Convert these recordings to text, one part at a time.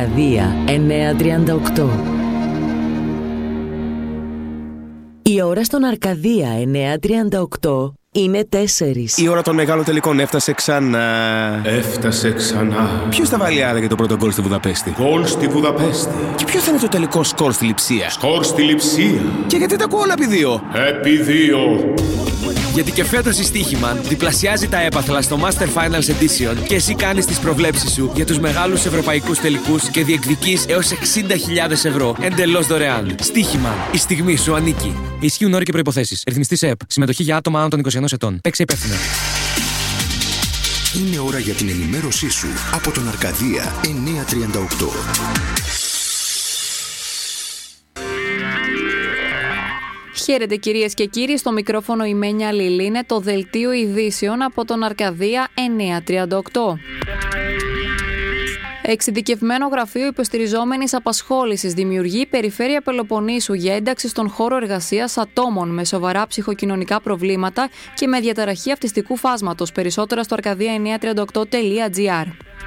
Αρκαδία 938. Η ώρα στον Αρκαδία 938 είναι 4. Η ώρα των μεγάλων τελικών έφτασε ξανά. Έφτασε ξανά. Ποιος θα βάλει άρα για το πρώτο γκολ στη Βουδαπέστη? Γκολ στη Βουδαπέστη. Και ποιο θα είναι το τελικό σκορ στη Λειψία? Σκορ στη Λειψία. Και γιατί τα ακούω όλα επί 2? Επί 2. Γιατί και φέτος η Στοίχημαν διπλασιάζει τα έπαθλα στο Master Finals Edition και εσύ κάνεις τις προβλέψεις σου για τους μεγάλους ευρωπαϊκούς τελικούς και διεκδικείς έως 60.000 ευρώ εντελώς δωρεάν. Στοίχημαν. Η στιγμή σου ανήκει. Ισχύουν όροι και προϋποθέσεις. Ρυθμιστής ΕΕΠ. Συμμετοχή για άτομα άνω των 21 ετών. Παίξε υπεύθυνα. Είναι ώρα για την ενημέρωσή σου από τον Αρκαδία 938. Χαίρετε κυρίες και κύριοι, στο μικρόφωνο η Μένια Λιλή, είναι το δελτίο ειδήσεων από τον Αρκαδία 938. Εξειδικευμένο γραφείο υποστηριζόμενης απασχόλησης δημιουργεί η Περιφέρεια Πελοποννήσου για ένταξη στον χώρο εργασίας ατόμων με σοβαρά ψυχοκοινωνικά προβλήματα και με διαταραχή αυτιστικού φάσματος. Περισσότερα στο arkadia938.gr.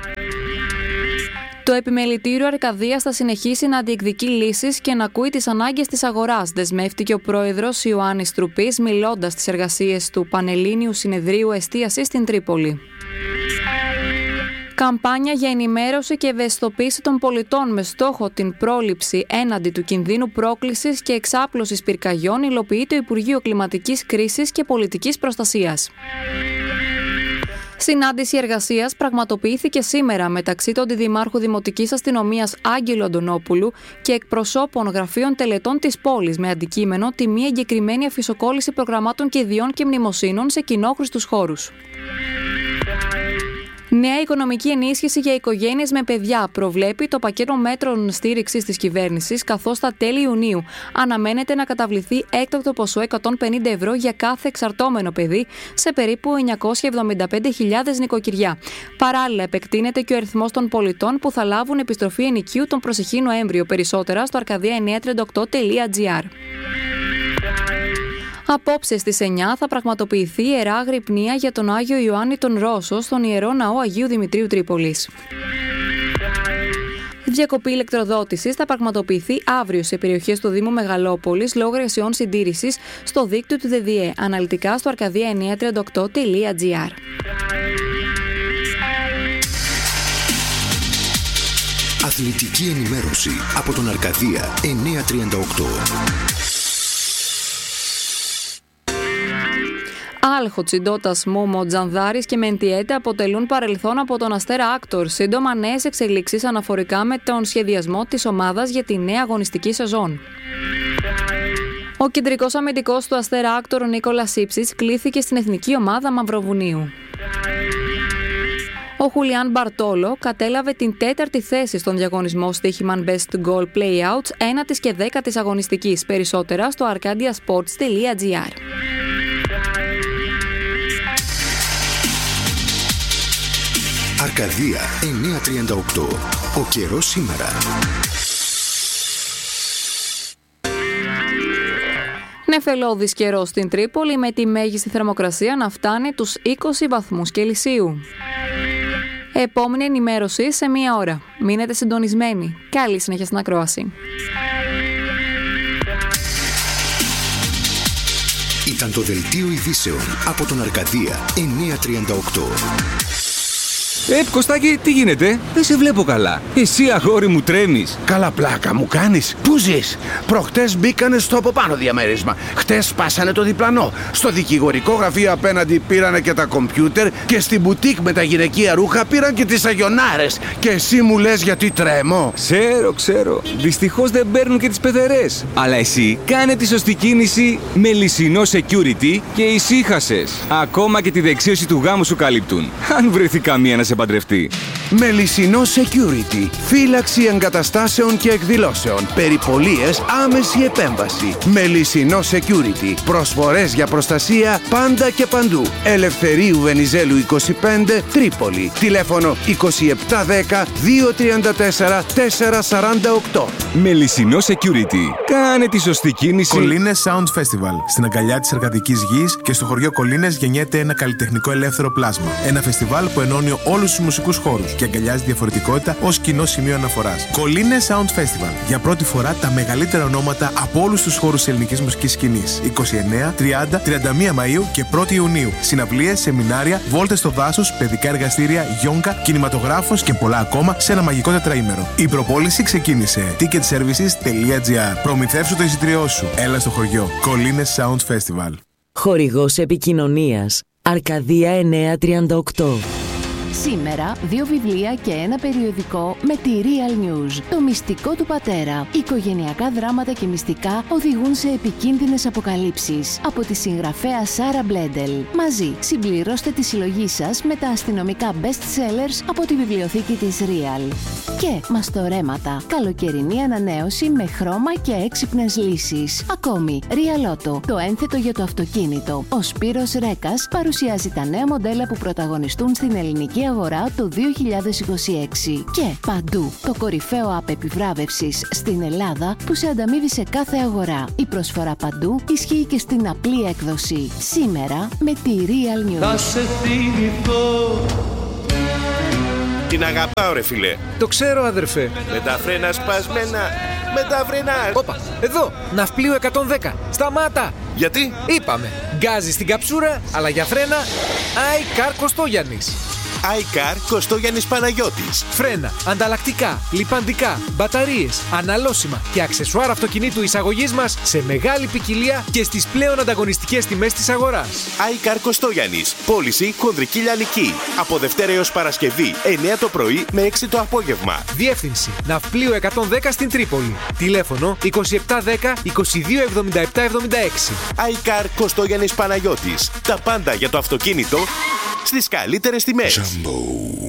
Το Επιμελητήριο Αρκαδίας θα συνεχίσει να διεκδικεί λύσεις και να ακούει τις ανάγκες της αγοράς, δεσμεύτηκε ο πρόεδρος Ιωάννης Τρουπής, μιλώντας στις εργασίες του Πανελλήνιου Συνεδρίου Εστίασης στην Τρίπολη. Καμπάνια για ενημέρωση και ευαισθητοποίηση των πολιτών με στόχο την πρόληψη έναντι του κινδύνου πρόκλησης και εξάπλωσης πυρκαγιών υλοποιεί το Υπουργείο Κλιματικής Κρίσης και Πολιτικής Προστασίας. Συνάντηση εργασίας πραγματοποιήθηκε σήμερα μεταξύ του Αντιδημάρχου Δημοτικής Αστυνομίας Άγγελου Αντωνόπουλου και εκπροσώπων γραφείων τελετών της πόλης με αντικείμενο τη μη εγκεκριμένη αφισοκόλληση προγραμμάτων κηδιών και μνημοσύνων σε κοινόχρηστους χώρους. Νέα οικονομική ενίσχυση για οικογένειες με παιδιά προβλέπει το πακέτο μέτρων στήριξης της κυβέρνησης, καθώς στα τέλη Ιουνίου αναμένεται να καταβληθεί έκτακτο ποσό 150 ευρώ για κάθε εξαρτώμενο παιδί σε περίπου 975.000 νοικοκυριά. Παράλληλα, επεκτείνεται και ο αριθμός των πολιτών που θα λάβουν επιστροφή ενοικίου τον προσεχή Νοέμβριο. Περισσότερα στο arkadia938.gr. Απόψε στις 9 θα πραγματοποιηθεί ιερά αγρυπνία για τον Άγιο Ιωάννη τον Ρώσο στον Ιερό Ναό Αγίου Δημητρίου Τρίπολης. Διακοπή ηλεκτροδότησης θα πραγματοποιηθεί αύριο σε περιοχές του Δήμου Μεγαλόπολης λόγω εργασιών συντήρησης στο δίκτυο του ΔΔΕ. Αναλυτικά στο arkadia938.gr. Αθλητική ενημέρωση από τον Αρκαδία 938. Άλχο, Τσιντότας, Μούμο, Τζανδάρης και Μεντιέτε αποτελούν παρελθόν από τον Αστέρα Άκτορ. Σύντομα νέες εξελίξεις αναφορικά με τον σχεδιασμό της ομάδας για τη νέα αγωνιστική σεζόν. Ο κεντρικός αμυντικός του Αστέρα Άκτορ, ο Νίκολας Ήψης, κλήθηκε στην εθνική ομάδα Μαυροβουνίου. Ο Χουλιάν Μπαρτόλο κατέλαβε την 4η θέση στον διαγωνισμό Στοίχημαν Best Goal Playouts 1ης και 10ης αγωνιστικής. Περισσότερα στο arkadiasports.gr. Αρκαδία 938. Ο καιρός σήμερα. Νεφελώδης καιρός στην Τρίπολη με τη μέγιστη θερμοκρασία να φτάνει τους 20 βαθμούς Κελσίου. Επόμενη ενημέρωση σε 1 ώρα. Μείνετε συντονισμένοι. Καλή συνέχεια στην ακρόαση. Ήταν το δελτίο ειδήσεων από τον Αρκαδία 938. Κωστάκη, τι γίνεται? Δεν σε βλέπω καλά. Εσύ, αγόρι μου, τρέμεις. Καλά πλάκα μου κάνεις. Πού ζεις? Προχτές μπήκανε στο από πάνω διαμέρισμα. Χτες σπάσανε το διπλανό. Στο δικηγορικό γραφείο απέναντι πήρανε και τα κομπιούτερ και στην μπουτίκ με τα γυναικεία ρούχα πήραν και τις αγιονάρες. Και εσύ μου λες γιατί τρέμω? Ξέρω. Δυστυχώς δεν παίρνουν και τις πεθερές. Αλλά εσύ κάνε τη σωστή κίνηση με Λυσινό Security και ησύχασες. Ακόμα και τη δεξίωση του γάμου σου καλύπτουν. Αν βρεθεί καμία να σε παντρευτεί. Με Λυσινό Security. Φύλαξη εγκαταστάσεων και εκδηλώσεων. Περιπολίες, άμεση επέμβαση. Με Λυσινό Security. Προσφορές για προστασία πάντα και παντού. Ελευθερίου Βενιζέλου 25, Τρίπολη. Τηλέφωνο 2710 234 448. Με Λυσινό Security. Κάνε τη σωστή κίνηση. Κολλήνες Sound Festival. Στην αγκαλιά της εργατικής γης και στο χωριό Κολλήνες γεννιέται ένα καλλιτεχνικό ελεύθερο πλάσμα. Ένα φεστιβάλ που ενώνει όλους τους μουσικούς χώρους. και αγκαλιάζει διαφορετικότητα ως κοινό σημείο αναφοράς. Κολλήνες Sound Festival. Για πρώτη φορά τα μεγαλύτερα ονόματα από όλους τους χώρους της ελληνικής μουσικής σκηνής. 29, 30, 31 Μαΐου και 1η Ιουνίου. Συναυλίες, σεμινάρια, βόλτες στο δάσος, παιδικά εργαστήρια, γιόγκα, κινηματογράφος και πολλά ακόμα σε ένα μαγικό τετραήμερο. Η προπόληση ξεκίνησε. Ticketservices.gr. Προμηθεύσου το εισιτήριό σου. Έλα στο χωριό. Κολλήνες Sound Festival. Χορηγός επικοινωνίας Αρκαδία 938. Σήμερα 2 βιβλία και 1 περιοδικό με τη Real News. Το μυστικό του πατέρα. Οικογενειακά δράματα και μυστικά οδηγούν σε επικίνδυνες αποκαλύψεις. Από τη συγγραφέα Σάρα Μπλέντελ. Μαζί συμπληρώστε τη συλλογή σας με τα αστυνομικά best sellers από τη βιβλιοθήκη της Real. Και μαστορέματα. Καλοκαιρινή ανανέωση με χρώμα και έξυπνες λύσεις. Ακόμη, Real Auto, το ένθετο για το αυτοκίνητο. Ο Σπύρος Ρέκας παρουσιάζει τα νέα μοντέλα που πρωταγωνιστούν στην ελληνική αγορά το 2026. Και παντού, το κορυφαίο app επιβράβευσης στην Ελλάδα που σε ανταμείβει σε κάθε αγορά. Η προσφορά παντού ισχύει και στην απλή έκδοση. Σήμερα με τη Real News. Θα σε θυμηθώ. Την αγαπάω ρε φίλε. Το ξέρω αδερφέ. Με τα φρένα σπασμένα. Με τα φρένα. Όπα, εδώ, ναυπλίο 110. Σταμάτα. Γιατί? Είπαμε, γκάζι στην καψούρα, αλλά για φρένα iCar Κωστόγιαννης. iCar Κωστόγιαννης Παναγιώτης. Φρένα, ανταλλακτικά, λιπαντικά, μπαταρίες, αναλώσιμα και αξεσουάρ αυτοκινήτου εισαγωγής μας σε μεγάλη ποικιλία και στις πλέον ανταγωνιστικές τιμές της αγοράς. iCar Κωστόγιανης. Πώληση χονδρική λιανική. Από Δευτέρα έως Παρασκευή, 9 το πρωί με 6 το απόγευμα. Διεύθυνση, ναυπλίο 110 στην Τρίπολη. Τηλέφωνο 2710 227776. iCar Κωστόγιανης Παναγιώτης. Τα πάντα για το αυτοκίνητο στις καλύτερες τιμές.